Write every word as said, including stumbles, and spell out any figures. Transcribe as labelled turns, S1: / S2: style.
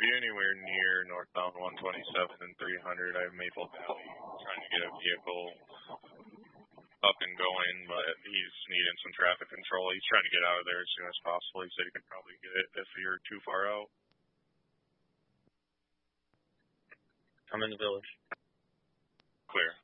S1: be anywhere near northbound one twenty-seven and three hundred. I have Maple Valley trying to get a vehicle up and going, but he's needing some traffic control. He's trying to get out of there as soon as possible. He said he could probably get it if you're too far out.
S2: I'm in the village.
S1: Clear.